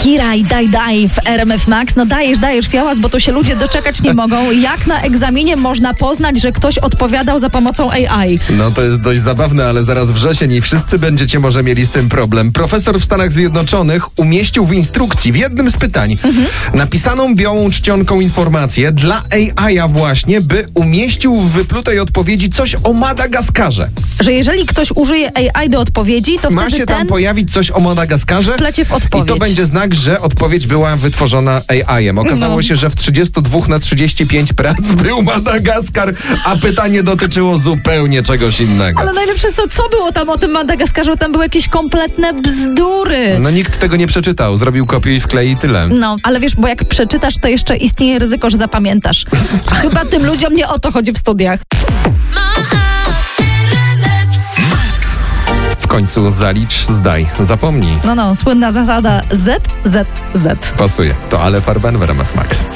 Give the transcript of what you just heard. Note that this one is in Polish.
Shakira i Daj w RMF Max. No dajesz fiałas, bo to się ludzie doczekać nie mogą. Jak na egzaminie można poznać, że ktoś odpowiadał za pomocą AI? No to jest dość zabawne, ale zaraz wrzesień i wszyscy będziecie może mieli z tym problem. Profesor w Stanach Zjednoczonych umieścił w instrukcji w jednym z pytań napisaną białą czcionką informację dla AI-a właśnie, by umieścił w wyplutej odpowiedzi coś o Madagaskarze. Że jeżeli ktoś użyje AI do odpowiedzi, to ma wtedy się tam pojawić coś o Madagaskarze wplecie w odpowiedź. i to będzie znak, że odpowiedź była wytworzona AI-em. Okazało się, że w 32 na 35 prac był Madagaskar, a pytanie dotyczyło zupełnie czegoś innego. Ale najlepsze jest to, co było tam o tym Madagaskarze, tam były jakieś kompletne bzdury. No nikt tego nie przeczytał, zrobił kopiuj i wklej i tyle. No, ale wiesz, bo jak przeczytasz, to jeszcze istnieje ryzyko, że zapamiętasz. A chyba tym ludziom nie o to chodzi w studiach. W końcu zalicz, zdaj, zapomnij. No, słynna zasada Z. Pasuje. To Ale Farben w RMF Max.